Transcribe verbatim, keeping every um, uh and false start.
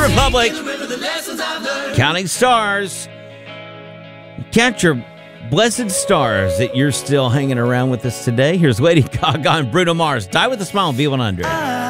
Republic. Counting stars. Count your blessed stars that you're still hanging around with us today. Here's Lady Gaga and Bruno Mars. Die with a Smile, V one hundred.